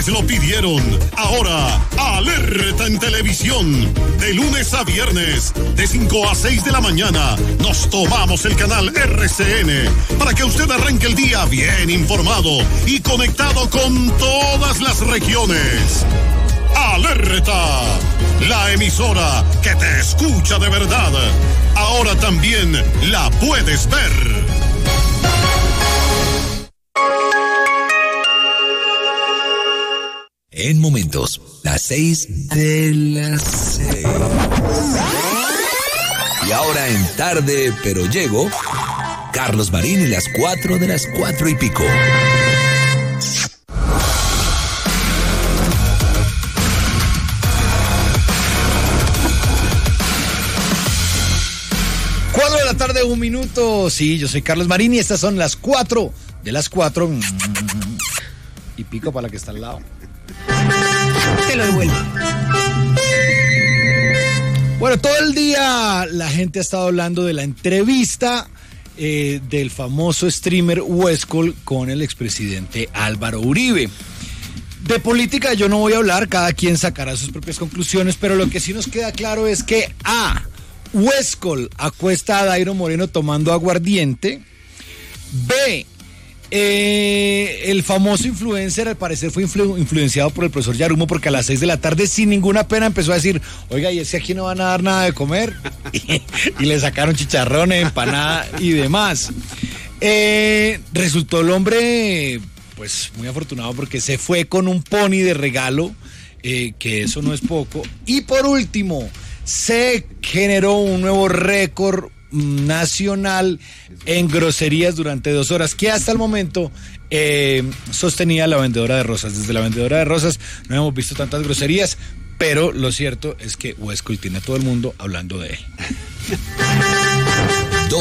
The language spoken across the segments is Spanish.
lo pidieron. Ahora, Alerta en Televisión. De lunes a viernes, de 5 a 6 de la mañana, nos tomamos el canal RCN para que usted arranque el día bien informado y conectado con todas las regiones. Alerta, la emisora que te escucha de verdad. Ahora también la puedes ver. En momentos, las 6 de las 6. Y ahora en Tarde pero Llego, Carlos Marín y las 4 de las 4 y pico. De la tarde, 1 minuto. Sí, yo soy Carlos Marín y estas son las 4 de las 4 y pico para la que está al lado. Te lo devuelvo. Bueno, todo el día la gente ha estado hablando de la entrevista del famoso streamer Westcol con el expresidente Álvaro Uribe. De política yo no voy a hablar, cada quien sacará sus propias conclusiones, pero lo que sí nos queda claro es que Westcol acuesta a Dairo Moreno tomando aguardiente. B, el famoso influencer al parecer fue influenciado por el profesor Yarumo, porque a las 6 de la tarde sin ninguna pena empezó a decir: oiga, y es que aquí no van a dar nada de comer. y le sacaron chicharrones, empanada y demás. Resultó el hombre pues muy afortunado porque se fue con un pony de regalo, que eso no es poco. Y por último, se generó un nuevo récord nacional en groserías durante 2 horas, que hasta el momento sostenía la vendedora de rosas. Desde la vendedora de rosas no hemos visto tantas groserías, pero lo cierto es que Westcol tiene a todo el mundo hablando de él. 2.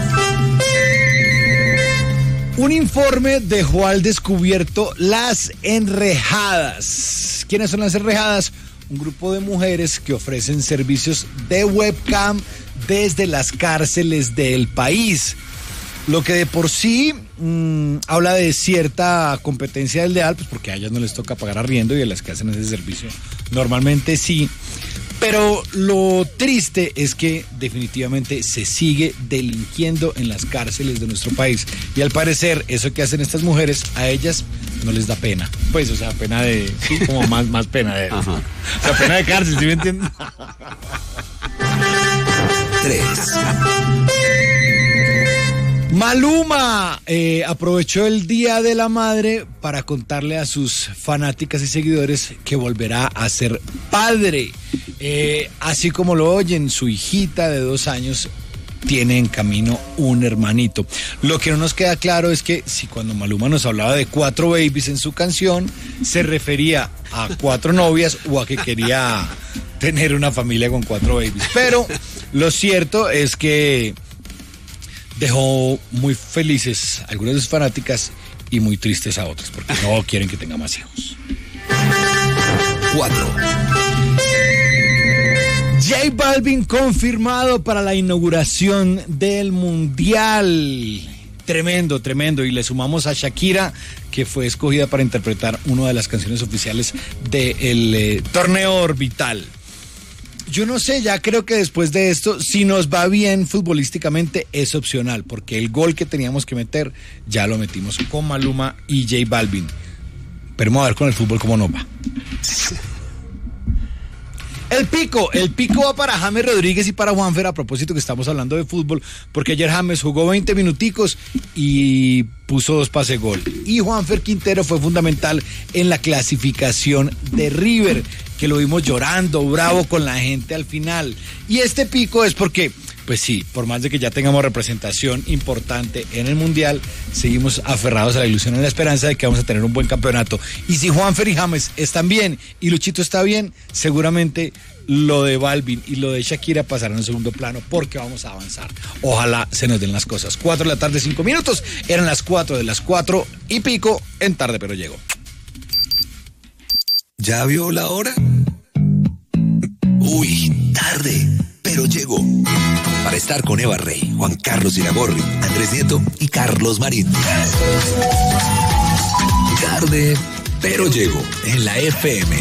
Un informe dejó al descubierto las enrejadas. ¿Quiénes son las enrejadas? Un grupo de mujeres que ofrecen servicios de webcam desde las cárceles del país. Lo que de por sí habla de cierta competencia desleal, pues porque a ellas no les toca pagar arriendo y a las que hacen ese servicio normalmente sí. Pero lo triste es que definitivamente se sigue delinquiendo en las cárceles de nuestro país. Y al parecer, eso que hacen estas mujeres, a ellas no les da pena. Pues, o sea, pena de... Sí, como más pena de... Ajá. O sea, pena de cárcel, ¿sí me entienden? 3. Maluma aprovechó el Día de la Madre para contarle a sus fanáticas y seguidores que volverá a ser padre. Así como lo oyen, su hijita de 2 años tiene en camino un hermanito. Lo que no nos queda claro es que si cuando Maluma nos hablaba de 4 babies en su canción, se refería a 4 novias o a que quería tener una familia con 4 babies. Pero lo cierto es que dejó muy felices a algunas de sus fanáticas y muy tristes a otras, porque no quieren que tenga más hijos. 4. J Balvin confirmado para la inauguración del Mundial. Tremendo, tremendo. Y le sumamos a Shakira, que fue escogida para interpretar una de las canciones oficiales del torneo orbital. Yo no sé, ya creo que después de esto, si nos va bien futbolísticamente, es opcional, porque el gol que teníamos que meter, ya lo metimos con Maluma y J Balvin. Pero vamos a ver con el fútbol cómo nos va. El pico va para James Rodríguez y para Juanfer, a propósito que estamos hablando de fútbol, porque ayer James jugó 20 minuticos y puso 2 pases gol. Y Juanfer Quintero fue fundamental en la clasificación de River, que lo vimos llorando, bravo con la gente al final. Y este pico es porque, pues sí, por más de que ya tengamos representación importante en el Mundial, seguimos aferrados a la ilusión y a la esperanza de que vamos a tener un buen campeonato. Y si Juanfer y James están bien y Luchito está bien, seguramente lo de Balvin y lo de Shakira pasarán en segundo plano, porque vamos a avanzar. Ojalá se nos den las cosas. 4 de la tarde, 5 minutos. Eran las 4 de las 4 y pico en Tarde Pero Llego. ¿Ya vio la hora? Uy, tarde, pero llegó. Para estar con Eva Rey, Juan Carlos Iragorri, Andrés Nieto y Carlos Marín. Tarde, pero llego en la FM.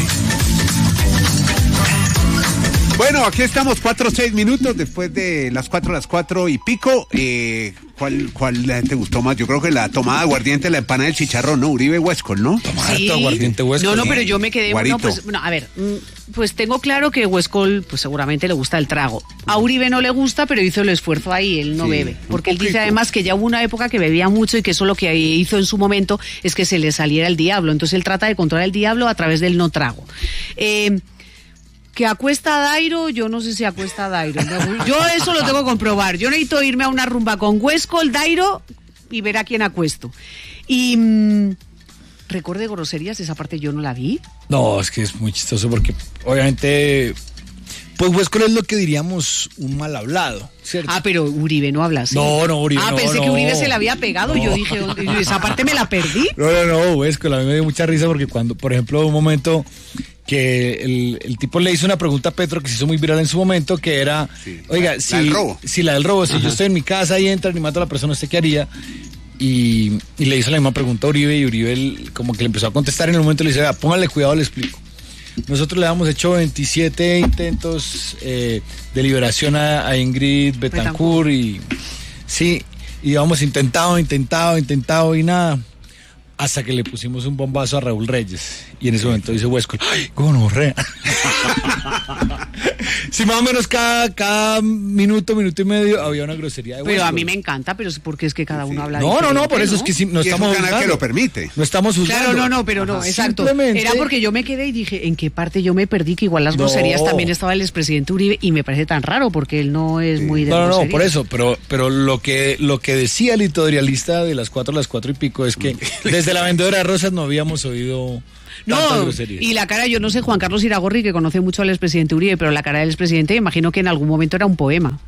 Bueno, aquí estamos 4-6 minutos después de las 4 y pico. ¿Cuál te gustó más? Yo creo que la tomada de aguardiente, la empanada del chicharrón, ¿no? Uribe Huescol, ¿no? Sí. Aguardiente Huescol. No, pero yo me quedé... Guarito. A ver, pues tengo claro que Huescol, pues seguramente le gusta el trago. A Uribe no le gusta, pero hizo el esfuerzo ahí, él no bebe. Porque él dice además que ya hubo una época que bebía mucho y que eso lo que hizo en su momento es que se le saliera el diablo. Entonces él trata de controlar el diablo a través del no trago. Que acuesta a Dairo, yo no sé si acuesta a Dairo. Yo eso lo tengo que comprobar. Yo necesito irme a una rumba con Huescol, Dairo y ver a quién acuesto. Y recuerde groserías, esa parte yo no la vi. No, es que es muy chistoso porque obviamente, pues Huescol es lo que diríamos un mal hablado, ¿cierto? Ah, pero Uribe no habla así. No, Uribe no. Pensé que Uribe se le había pegado y yo dije, esa parte me la perdí. No, Huescol, a mí me dio mucha risa porque cuando, por ejemplo, un momento que el tipo le hizo una pregunta a Petro que se hizo muy viral en su momento, que era, oiga, la del robo. Si la del robo, si yo estoy en mi casa y entran y mato a la persona, ¿usted qué haría? Y le hizo la misma pregunta a Uribe y Uribe como que le empezó a contestar y en el momento le dice, vea, póngale cuidado, le explico. Nosotros le hemos hecho 27 intentos de liberación a Ingrid Betancourt y sí, y hemos intentado y nada. Hasta que le pusimos un bombazo a Raúl Reyes. Y en ese momento dice Huescol, ¡ay, gonorrea! Sí, más o menos cada minuto y medio había una grosería de Huescol. Pero a mí me encanta, pero porque es que cada uno habla No, diferente, por eso es que sí, no Y es estamos un canal juzgando. que lo permite. No estamos juzgando. Claro, pero no, exacto. Simplemente... Era porque yo me quedé y dije, ¿en qué parte yo me perdí? Que igual las groserías también estaba el expresidente Uribe y me parece tan raro porque él no es muy de groserías. No, por eso, pero lo que decía el editorialista de las 4 a las 4 y pico es que desde la vendedora de rosas no habíamos oído tantas groserías. Y la cara, yo no sé, Juan Carlos Iragorri, que conoce mucho al expresidente Uribe, pero la cara del expresidente, imagino que en algún momento era un poema.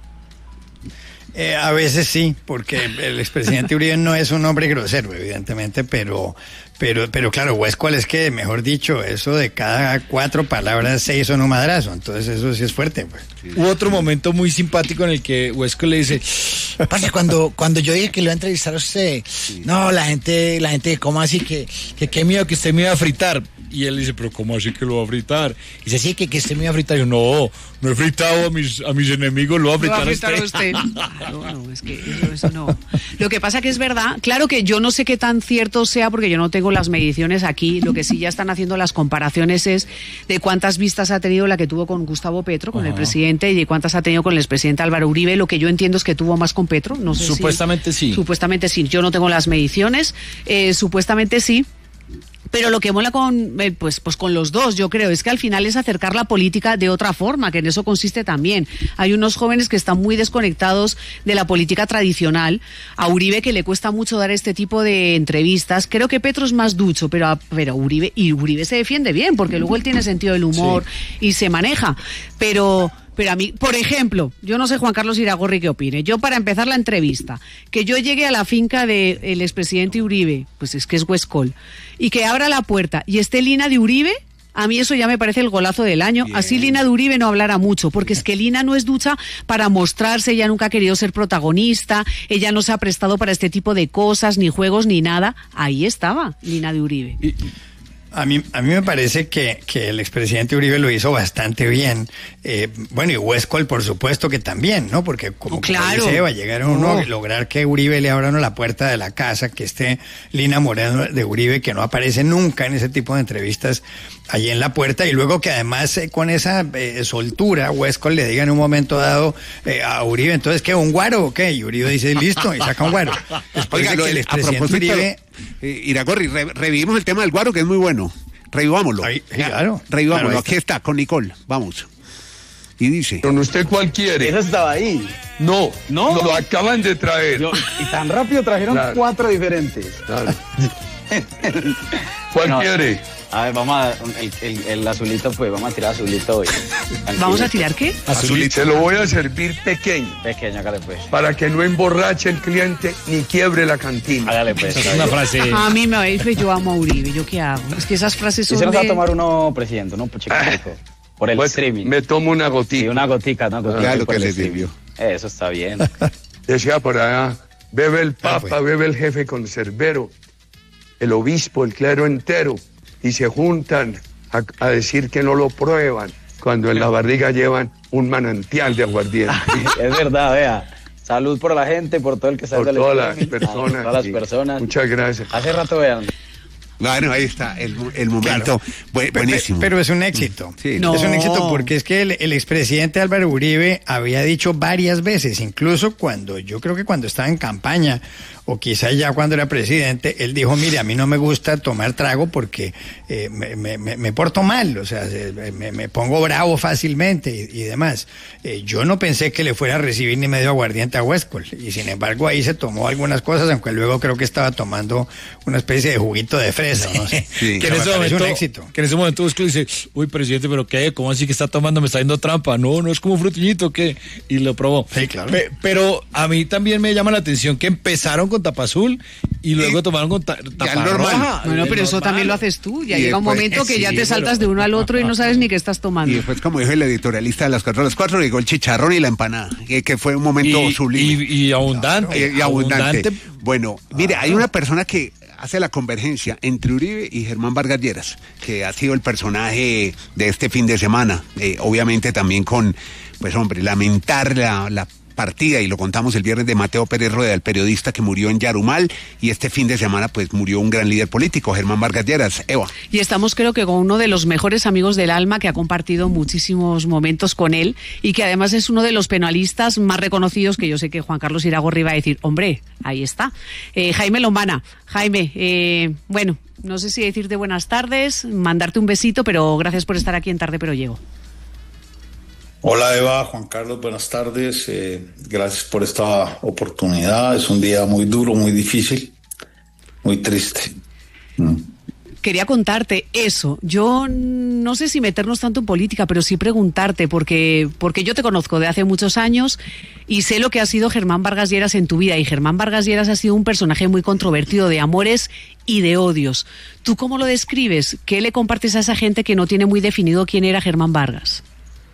A veces sí, porque el expresidente Uribe no es un hombre grosero, evidentemente, pero claro, Huescol es que, mejor dicho, eso de cada 4 palabras 6 son un madrazo, entonces eso sí es fuerte, pues. Hubo otro momento muy simpático en el que Huescol le dice, parce, cuando yo dije que le iba a entrevistar a usted, no, la gente, ¿cómo así? Que qué miedo que usted me iba a fritar. Y él dice, pero ¿cómo así que lo va a fritar? Y dice, sí, que usted me iba a fritar. Y yo, no he fritado a mis enemigos, lo va a fritar a usted. No, es que eso no. Lo que pasa que es verdad, claro que yo no sé qué tan cierto sea porque yo no tengo las mediciones aquí, lo que sí ya están haciendo las comparaciones es de cuántas vistas ha tenido la que tuvo con Gustavo Petro, con el presidente, y de cuántas ha tenido con el expresidente Álvaro Uribe. Lo que yo entiendo es que tuvo más con Petro, no sé Supuestamente sí. Supuestamente sí, yo no tengo las mediciones, supuestamente sí. Pero lo que mola con los dos, yo creo, es que al final es acercar la política de otra forma, que en eso consiste también. Hay unos jóvenes que están muy desconectados de la política tradicional. A Uribe, que le cuesta mucho dar este tipo de entrevistas. Creo que Petro es más ducho, pero Uribe se defiende bien, porque luego él tiene sentido del humor y se maneja. Pero a mí, por ejemplo, yo no sé Juan Carlos Iragorri qué opine. Yo, para empezar la entrevista, que yo llegue a la finca del expresidente Uribe, pues es que es Huescol, y que abra la puerta y esté Lina de Uribe, a mí eso ya me parece el golazo del año. Bien. Así Lina de Uribe no hablará mucho, porque es que Lina no es ducha para mostrarse, ella nunca ha querido ser protagonista, ella no se ha prestado para este tipo de cosas, ni juegos, ni nada. Ahí estaba Lina de Uribe. A mí me parece que el expresidente Uribe lo hizo bastante bien. Bueno, y Huescol, por supuesto que también, ¿no? Porque como dice, va a llegar uno a lograr que Uribe le abra uno la puerta de la casa, que esté Lina Moreno de Uribe, que no aparece nunca en ese tipo de entrevistas, allí en la puerta, y luego que además con esa soltura Huescol le diga en un momento dado a Uribe, entonces, ¿qué? ¿Un guaro o qué? Y Uribe dice, listo, y saca un guaro. Después de que el expresidente Uribe... Iragorri, revivimos el tema del guaro, que es muy bueno. Revivámoslo. Claro. Revivámoslo. Claro, aquí está, con Nicole. Vamos. Y dice... ¿Pero usted cuál quiere? Eso estaba ahí. No, lo acaban de traer. Y tan rápido trajeron 4 diferentes. Claro. ¿Cuál quiere? A ver, vamos a el azulito, pues, vamos a tirar azulito hoy. ¿Vamos a tirar qué? Azulito. Se lo voy a servir pequeño. Pequeño, hágale pues. Para que no emborrache el cliente ni quiebre la cantina. Hágale pues. Es una frase. A mí me veis, yo amo a Uribe, ¿yo qué hago? Es que esas frases son ¿Y se nos va a tomar uno, presidente, no? Pues chiquitico. Por el streaming. Me tomo una gotica. Sí, una gotica, ¿no? Claro que le sirvió. Eso está bien. Decía por allá, bebe el papa, bebe el jefe conservero, el obispo, el clero entero, y se juntan a decir que no lo prueban, cuando en la barriga llevan un manantial de aguardiente. Es verdad, vea. Salud por la gente, por todo el que sale por del todas las streaming, personas. todas las personas. Muchas gracias. Hace rato, vean. Bueno, ahí está el momento. Buenísimo. Pero es un éxito. Sí, no. Es un éxito porque es que el expresidente Álvaro Uribe había dicho varias veces, incluso yo creo que cuando estaba en campaña, o quizá ya cuando era presidente, él dijo, mire, a mí no me gusta tomar trago porque me porto mal, o sea, me pongo bravo fácilmente y demás. Yo no pensé que le fuera a recibir ni medio aguardiente a Westcol, y sin embargo ahí se tomó algunas cosas, aunque luego creo que estaba tomando una especie de juguito de fresa, no sé. Sí. Que en ese momento, un éxito. Que en ese momento Westcol dice, uy, presidente, pero ¿qué? ¿Cómo así que está tomando? ¿Me está haciendo trampa? No es como frutiñito, ¿qué? Y lo probó. Sí, claro. Pero a mí también me llama la atención que empezaron con tapa azul y luego tomaron con tapa normal. roja. Bueno, pero eso normal. también lo haces tú. Ya Y llega un después- momento que ya sí, te saltas de uno al otro y no sabes ni qué estás Y tomando. después, como dijo el editorialista de las 4 a las 4, llegó el chicharrón y la empanada, que fue un momento sublime. Y abundante. Y abundante. Bueno, mire, hay una persona que hace la convergencia entre Uribe y Germán Vargas Lleras, que ha sido el personaje de este fin de semana. Obviamente también con, pues hombre, lamentar la partida, y lo contamos el viernes, de Mateo Pérez Rueda, el periodista que murió en Yarumal, y este fin de semana pues murió un gran líder político, Germán Vargas Lleras. Eva. Y estamos, creo que, con uno de los mejores amigos del alma, que ha compartido muchísimos momentos con él y que además es uno de los penalistas más reconocidos, que yo sé que Juan Carlos Iragorri va a decir, hombre, ahí está. Jaime Lombana. Jaime, bueno, no sé si decirte buenas tardes, mandarte un besito, pero gracias por estar aquí en Tarde Pero Llego. Hola Eva, Juan Carlos, buenas tardes. Gracias por esta oportunidad. Es un día muy duro, muy difícil, muy triste. Quería contarte eso. Yo no sé si meternos tanto en política, pero sí preguntarte, porque yo te conozco de hace muchos años y sé lo que ha sido Germán Vargas Lleras en tu vida. Y Germán Vargas Lleras ha sido un personaje muy controvertido, de amores y de odios. ¿Tú cómo lo describes? ¿Qué le compartes a esa gente que no tiene muy definido quién era Germán Vargas?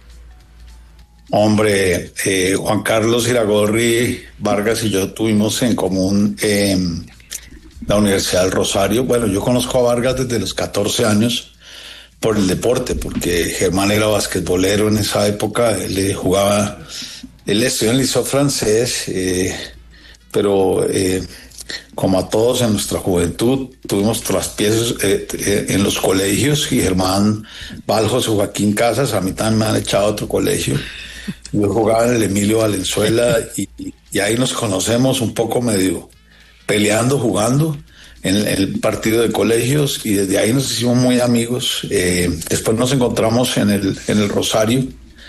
Hombre, Juan Carlos Iragorri Vargas y yo tuvimos en común la Universidad del Rosario. Bueno, yo conozco a Vargas desde los 14 años por el deporte, porque Germán era basquetbolero en esa época. Él estudió en el Liceo francés, pero como a todos en nuestra juventud, tuvimos traspiés en los colegios, y Germán va al José Joaquín Casas, a mí también me han echado a otro colegio. Yo jugaba en el Emilio Valenzuela y ahí nos conocemos un poco medio peleando, jugando en el partido de colegios, y desde ahí nos hicimos muy amigos. Después nos encontramos en el Rosario.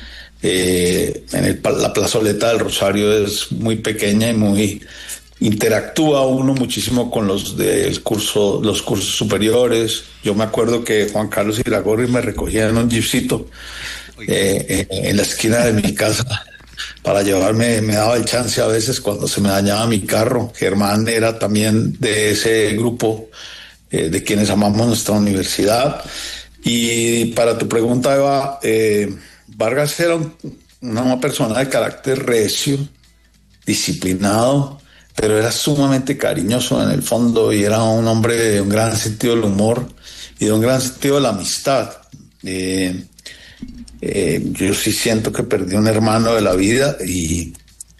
La plazoleta del Rosario es muy pequeña y interactúa uno muchísimo con los cursos superiores. Yo me acuerdo que Juan Carlos Iragorri me recogía en un jeepcito en la esquina de mi casa para llevarme, me daba el chance a veces cuando se me dañaba mi carro. Germán era también de ese grupo de quienes amamos nuestra universidad. Y para tu pregunta, Eva, Vargas era una persona de carácter recio, disciplinado, pero era sumamente cariñoso en el fondo, y era un hombre de un gran sentido del humor y de un gran sentido de la amistad. Yo sí siento que perdí un hermano de la vida, y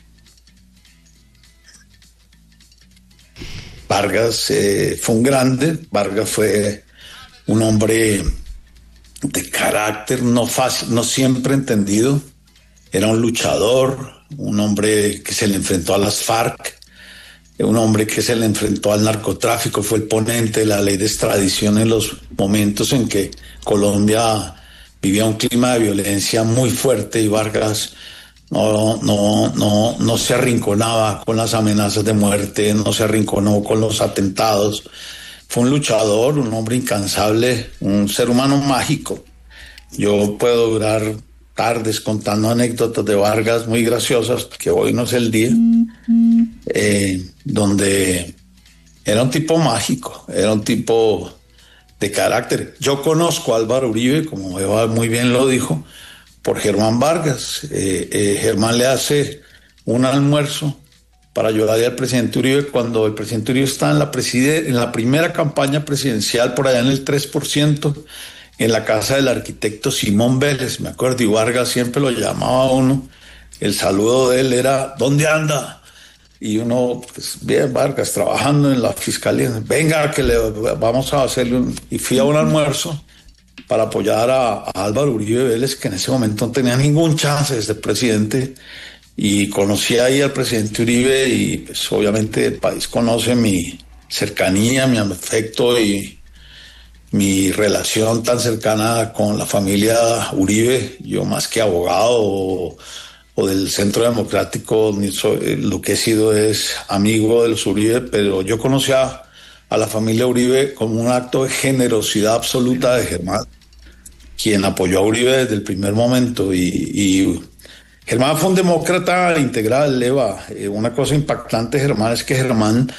Vargas fue un grande. Vargas fue un hombre de carácter no fácil, no siempre entendido. Era un luchador, un hombre que se le enfrentó a las FARC, un hombre que se le enfrentó al narcotráfico, fue el ponente de la ley de extradición en los momentos en que Colombia vivía un clima de violencia muy fuerte, y Vargas no se arrinconaba con las amenazas de muerte, no se arrinconó con los atentados. Fue un luchador, un hombre incansable, un ser humano mágico. Yo puedo durar tardes contando anécdotas de Vargas muy graciosas, que hoy no es el día, donde era un tipo mágico, era un tipo de carácter. Yo conozco a Álvaro Uribe, como Eva muy bien lo dijo, por Germán Vargas. Germán le hace un almuerzo para ayudar al presidente Uribe cuando el presidente Uribe estaba en la primera campaña presidencial, por allá en el 3%, en la casa del arquitecto Simón Vélez, me acuerdo, y Vargas siempre lo llamaba a uno, el saludo de él era, ¿dónde anda? Y uno, pues bien, Vargas, trabajando en la fiscalía, venga, que le vamos a hacerle y fui a un almuerzo para apoyar a Álvaro Uribe Vélez, que en ese momento no tenía ningún chance de ser presidente, y conocí ahí al presidente Uribe, y pues obviamente el país conoce mi cercanía, mi afecto y mi relación tan cercana con la familia Uribe. Yo, más que abogado o del Centro Democrático, lo que he sido es amigo de los Uribe, pero yo conocí a la familia Uribe como un acto de generosidad absoluta de Germán, quien apoyó a Uribe desde el primer momento, y Germán fue un demócrata integral, Eva. Una cosa impactante de Germán es que Germán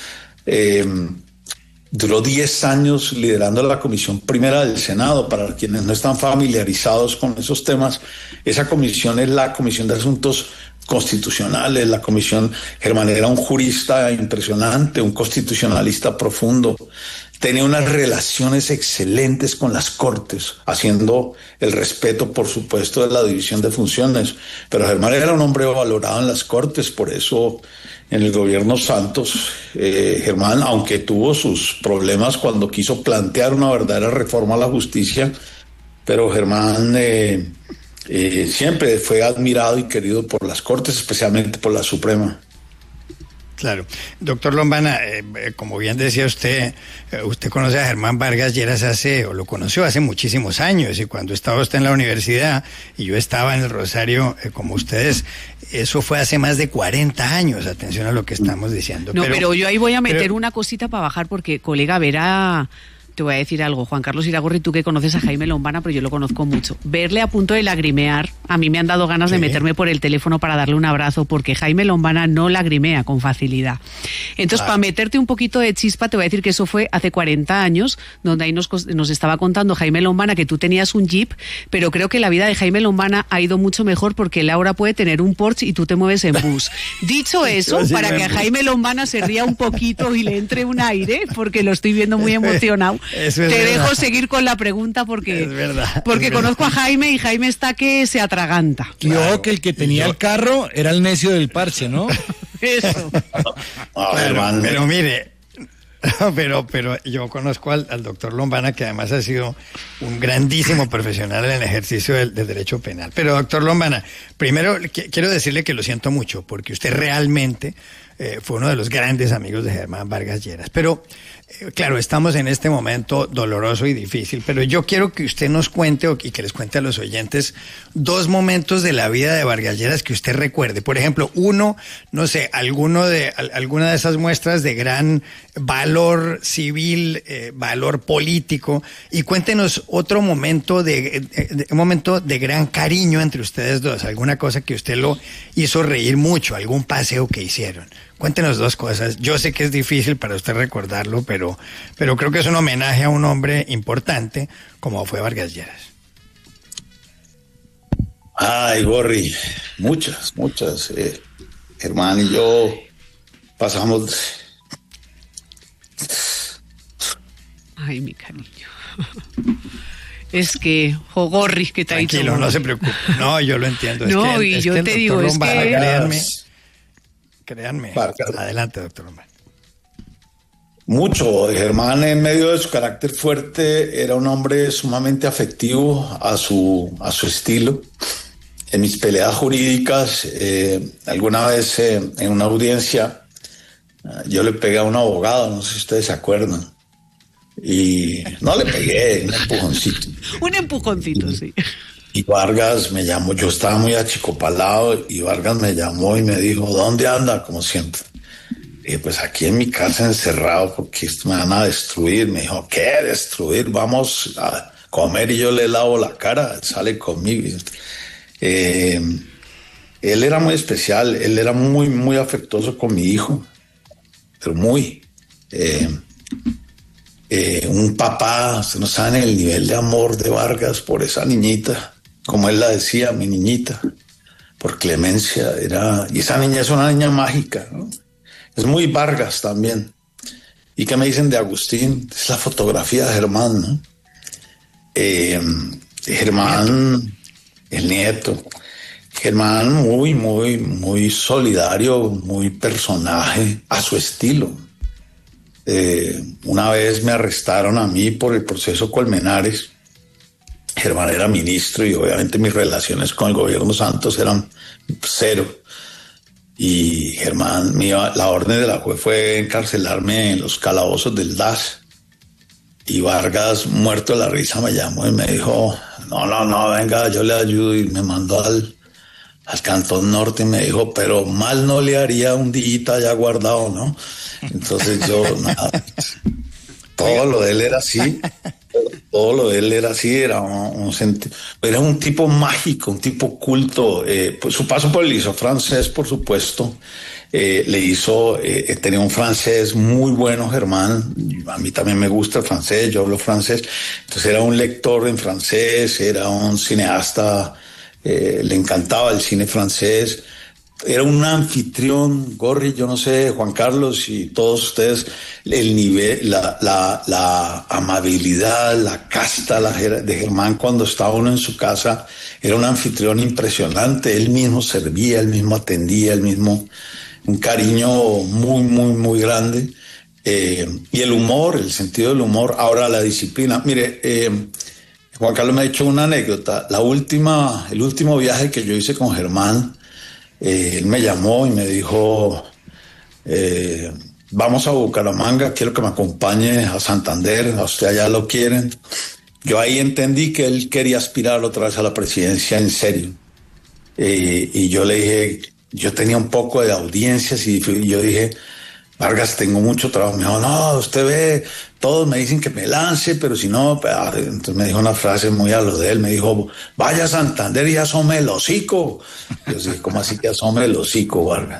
duró 10 años liderando la Comisión Primera del Senado. Para quienes no están familiarizados con esos temas, esa comisión es la Comisión de Asuntos Constitucionales. La comisión, Germán era un jurista impresionante, un constitucionalista profundo. Tenía unas relaciones excelentes con las Cortes, haciendo el respeto, por supuesto, de la división de funciones. Pero Germán era un hombre valorado en las Cortes, por eso en el gobierno Santos, Germán, aunque tuvo sus problemas cuando quiso plantear una verdadera reforma a la justicia, pero Germán siempre fue admirado y querido por las Cortes, especialmente por la Suprema. Claro. Doctor Lombana, como bien decía usted, usted conoce a Germán Vargas Lleras lo conoció hace muchísimos años, y cuando estaba usted en la universidad y yo estaba en el Rosario, como ustedes, eso fue hace más de 40 años, atención a lo que estamos diciendo. No, pero yo ahí voy a meter una cosita para bajar, porque, colega, verá... Te voy a decir algo, Juan Carlos Iragorri, tú que conoces a Jaime Lombana, pero yo lo conozco mucho. Verle a punto de lagrimear, a mí me han dado ganas de meterme por el teléfono para darle un abrazo, porque Jaime Lombana no lagrimea con facilidad. Entonces, para meterte un poquito de chispa, te voy a decir que eso fue hace 40 años, donde ahí nos estaba contando Jaime Lombana que tú tenías un Jeep, pero creo que la vida de Jaime Lombana ha ido mucho mejor, porque él ahora puede tener un Porsche y tú te mueves en bus. Dicho eso, para que a Jaime Lombana se ría un poquito y le entre un aire, porque lo estoy viendo muy emocionado. Te dejo seguir con la pregunta, porque conozco a Jaime, y Jaime está que se atraganta. Y ojo que el que tenía el carro era el necio del parche, ¿no? Eso. Pero mire, pero yo conozco al doctor Lombana, que además ha sido un grandísimo profesional en el ejercicio del derecho penal. Pero, doctor Lombana, primero quiero decirle que lo siento mucho, porque usted realmente fue uno de los grandes amigos de Germán Vargas Lleras. Pero, claro, estamos en este momento doloroso y difícil, pero yo quiero que usted nos cuente, y que les cuente a los oyentes, 2 momentos de la vida de Vargas Lleras que usted recuerde. Por ejemplo, uno, no sé, alguna de esas muestras de gran valor civil, valor político, y cuéntenos otro momento un momento de gran cariño entre ustedes dos, alguna cosa que usted lo hizo reír mucho, algún paseo que hicieron. Cuéntenos 2 cosas. Yo sé que es difícil para usted recordarlo, pero creo que es un homenaje a un hombre importante como fue Vargas Lleras. Ay, Gorri, muchas. Germán y yo pasamos... Ay, mi cariño. Es que, Gorri, que te ha dicho... Tranquilo, no se preocupe. No, yo lo entiendo. No, y yo te digo, es que... Créanme. Adelante, doctor Lombana. Mucho. Germán, en medio de su carácter fuerte, era un hombre sumamente afectivo a su estilo. En mis peleas jurídicas, alguna vez en una audiencia, yo le pegué a un abogado, no sé si ustedes se acuerdan. Y no le pegué, un empujoncito. Un empujoncito, sí. Y Vargas me llamó, yo estaba muy achicopalado, y Vargas me llamó y me dijo, ¿dónde anda? Como siempre. Y pues aquí en mi casa encerrado, porque esto me van a destruir. Me dijo, ¿qué destruir? Vamos a comer y yo le lavo la cara, sale conmigo. Él era muy especial, él era muy, muy afectuoso con mi hijo, pero muy... un papá, ustedes no saben el nivel de amor de Vargas por esa niñita, como él la decía, mi niñita, por Clemencia, y esa niña es una niña mágica, ¿no? Es muy Vargas también. ¿Y qué me dicen de Agustín? Es la fotografía de Germán, ¿no? Germán, el nieto. Germán muy solidario, muy personaje, a su estilo. Una vez me arrestaron a mí por el proceso Colmenares. Germán era ministro y obviamente mis relaciones con el gobierno Santos eran cero. Y Germán, la orden de la juez fue encarcelarme en los calabozos del DAS. Y Vargas, muerto de la risa, me llamó y me dijo, no, venga, yo le ayudo. Y me mandó al Cantón Norte y me dijo, pero mal no le haría un día ya guardado, ¿no? Entonces yo, nada, todo lo de él era así. Todo lo de él era así, era un tipo mágico, un tipo culto. Pues su paso por el Liceo francés, por supuesto, tenía un francés muy bueno, Germán. A mí también me gusta el francés, yo hablo francés. Entonces era un lector en francés, era un cineasta, le encantaba el cine francés. Era un anfitrión, Gorri, yo no sé, Juan Carlos y todos ustedes, el nivel, la amabilidad, la casta de Germán cuando estaba uno en su casa, era un anfitrión impresionante. Él mismo servía, él mismo atendía, un cariño muy grande. Y el humor, el sentido del humor, ahora la disciplina. Mire, Juan Carlos me ha dicho una anécdota. El último viaje que yo hice con Germán, él me llamó y me dijo, vamos a Bucaramanga, quiero que me acompañe a Santander, a usted allá lo quieren. Yo ahí entendí que él quería aspirar otra vez a la presidencia en serio. Y yo le dije, yo tenía un poco de audiencias y yo dije, Vargas, tengo mucho trabajo. Me dijo, no, usted ve, todos me dicen que me lance, pero si no, entonces me dijo una frase muy a lo de él, me dijo, vaya a Santander y asome el hocico. Yo dije, ¿cómo así que asome el hocico, Vargas?